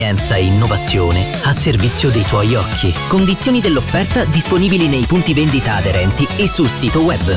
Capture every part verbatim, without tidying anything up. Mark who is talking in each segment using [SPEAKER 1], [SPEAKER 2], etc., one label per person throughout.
[SPEAKER 1] e innovazione a servizio dei tuoi occhi. Condizioni dell'offerta disponibili nei punti vendita aderenti e sul sito web.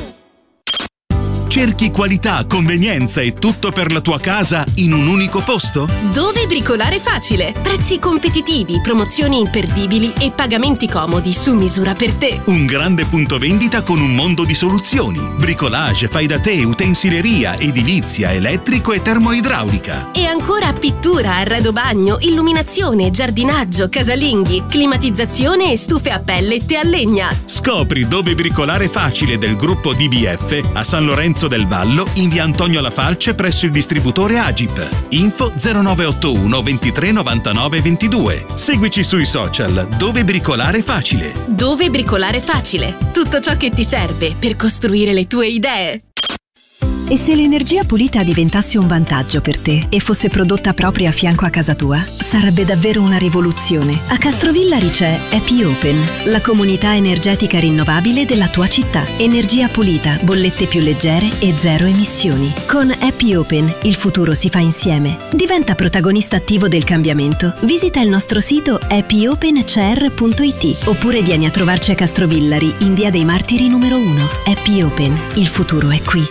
[SPEAKER 2] Cerchi qualità, convenienza e tutto per la tua casa in un unico posto?
[SPEAKER 3] Dove bricolare facile. Prezzi competitivi, promozioni imperdibili e pagamenti comodi su misura per te.
[SPEAKER 2] Un grande punto vendita con un mondo di soluzioni. Bricolage, fai da te, utensileria, edilizia, elettrico e termoidraulica.
[SPEAKER 3] E ancora pittura, arredo bagno, illuminazione, giardinaggio, casalinghi, climatizzazione e stufe a pellette a legna.
[SPEAKER 2] Scopri Dove bricolare facile del gruppo D B F a San Lorenzo del Vallo, in via Antonio La Falce presso il distributore Agip. Info zero nove otto uno ventitré novantanove ventidue. Seguici sui social. Dove bricolare facile.
[SPEAKER 3] Dove bricolare facile. Tutto ciò che ti serve per costruire le tue idee.
[SPEAKER 4] E se l'energia pulita diventasse un vantaggio per te e fosse prodotta proprio a fianco a casa tua, sarebbe davvero una rivoluzione. A Castrovillari c'è Happy Open, la comunità energetica rinnovabile della tua città. Energia pulita, bollette più leggere e zero emissioni. Con Happy Open il futuro si fa insieme. Diventa protagonista attivo del cambiamento. Visita il nostro sito happy open c r punto i t oppure vieni a trovarci a Castrovillari in Via dei Martiri numero uno. Happy Open, il futuro è qui.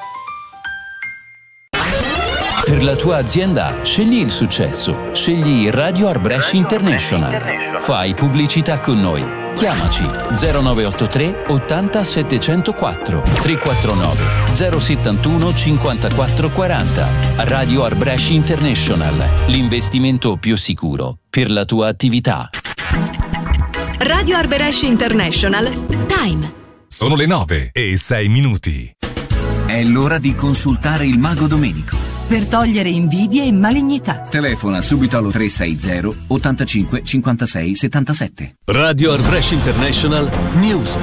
[SPEAKER 5] Per la tua azienda, scegli il successo. Scegli Radio Arbresh International. Fai pubblicità con noi. Chiamaci zero nove otto tre ottanta settecentoquattro tre quattro nove zero settantuno cinquantaquattro quaranta. Radio Arbresh International, l'investimento più sicuro per la tua attività.
[SPEAKER 3] Radio Arbresh International. Time.
[SPEAKER 6] Sono le nove e sei minuti.
[SPEAKER 7] È l'ora di consultare il Mago Domenico.
[SPEAKER 8] Per togliere invidie e malignità.
[SPEAKER 7] Telefona subito allo tre sei zero ottantacinque cinquantasei settantasette.
[SPEAKER 9] Radio Arbresh International News.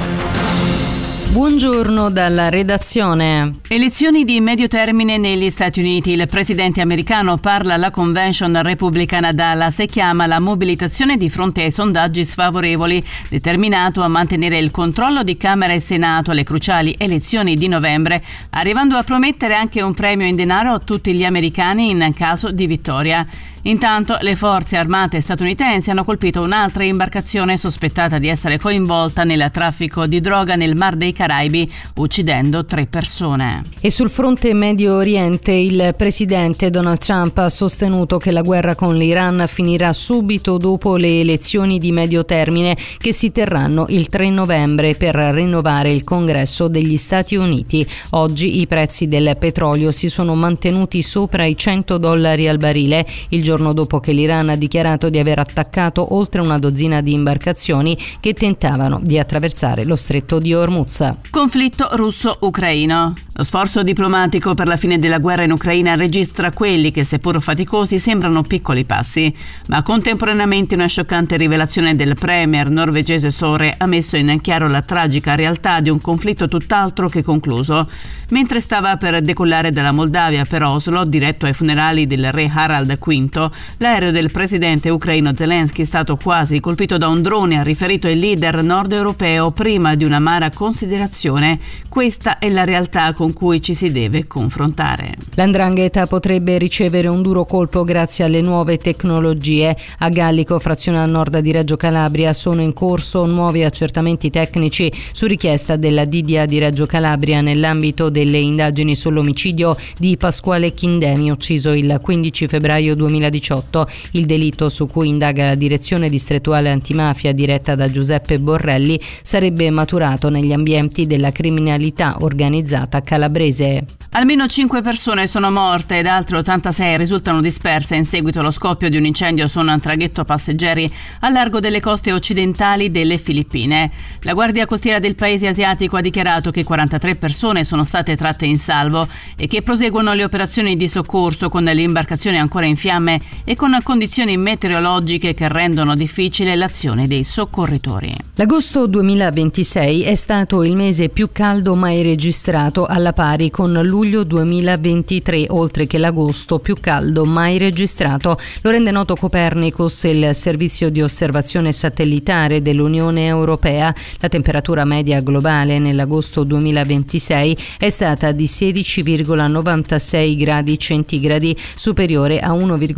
[SPEAKER 10] Buongiorno dalla redazione.
[SPEAKER 11] Elezioni di medio termine negli Stati Uniti. Il presidente americano parla alla convention repubblicana a Dallas e chiama la mobilitazione di fronte ai sondaggi sfavorevoli, determinato a mantenere il controllo di Camera e Senato alle cruciali elezioni di novembre, arrivando a promettere anche un premio in denaro a tutti gli americani in caso di vittoria. Intanto le forze armate statunitensi hanno colpito un'altra imbarcazione sospettata di essere coinvolta nel traffico di droga nel Mar dei Caraibi, uccidendo tre persone.
[SPEAKER 10] E sul fronte Medio Oriente il presidente Donald Trump ha sostenuto che la guerra con l'Iran finirà subito dopo le elezioni di medio termine che si terranno il tre novembre per rinnovare il Congresso degli Stati Uniti. Oggi i prezzi del petrolio si sono mantenuti sopra i cento dollari al barile, il giorno dopo che l'Iran ha dichiarato di aver attaccato oltre una dozzina di imbarcazioni che tentavano di attraversare lo stretto di Hormuz.
[SPEAKER 11] Conflitto russo-ucraino. Lo sforzo diplomatico per la fine della guerra in Ucraina registra quelli che, seppur faticosi, sembrano piccoli passi, ma contemporaneamente una scioccante rivelazione del premier norvegese Støre ha messo in chiaro la tragica realtà di un conflitto tutt'altro che concluso. Mentre stava per decollare dalla Moldavia per Oslo, diretto ai funerali del re Harald quinto, l'aereo del presidente ucraino Zelensky è stato quasi colpito da un drone, ha riferito il leader nord europeo prima di un'amara considerazione. Questa è la realtà con cui ci si deve confrontare.
[SPEAKER 10] L'Andrangheta potrebbe ricevere un duro colpo grazie alle nuove tecnologie. A Gallico, frazione a nord di Reggio Calabria, sono in corso nuovi accertamenti tecnici su richiesta della D D A di Reggio Calabria nell'ambito delle indagini sull'omicidio di Pasquale Chindemi, ucciso il quindici febbraio duemiladiciotto. Il delitto, su cui indaga la direzione distrettuale antimafia diretta da Giuseppe Borrelli, sarebbe maturato negli ambienti della criminalità organizzata calabrese.
[SPEAKER 11] Almeno cinque persone sono morte ed altre ottantasei risultano disperse in seguito allo scoppio di un incendio su un traghetto passeggeri a largo delle coste occidentali delle Filippine. La Guardia Costiera del paese asiatico ha dichiarato che quarantatré persone sono state tratte in salvo e che proseguono le operazioni di soccorso con l'imbarcazione ancora in fiamme e con condizioni meteorologiche che rendono difficile l'azione dei soccorritori.
[SPEAKER 10] L'agosto duemilaventisei è stato il mese più caldo mai registrato, alla pari con luglio duemilaventitré, oltre che l'agosto più caldo mai registrato. Lo rende noto Copernicus, il servizio di osservazione satellitare dell'Unione Europea. La temperatura media globale nell'agosto duemilaventisei è stata di sedici virgola novantasei gradi centigradi, superiore a uno virgola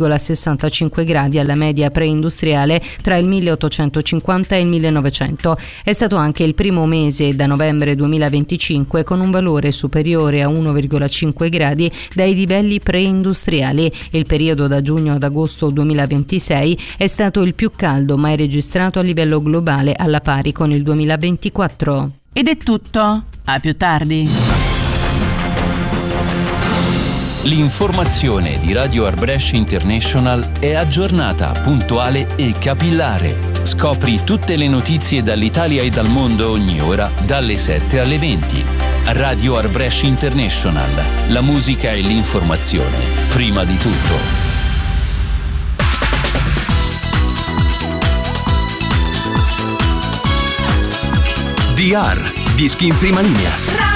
[SPEAKER 10] virgola sessantacinque gradi alla media preindustriale tra il milleottocentocinquanta e il millenovecento. È stato anche il primo mese da novembre duemilaventicinque con un valore superiore a uno virgola cinque gradi dai livelli preindustriali. Il periodo da giugno ad agosto duemilaventisei è stato il più caldo mai registrato a livello globale, alla pari con il duemilaventiquattro.
[SPEAKER 11] Ed è tutto. A più tardi.
[SPEAKER 5] L'informazione di Radio Arbresh International è aggiornata, puntuale e capillare. Scopri tutte le notizie dall'Italia e dal mondo ogni ora, dalle sette alle venti. Radio Arbresh International. La musica e l'informazione, prima di tutto.
[SPEAKER 9] D R, dischi in prima linea.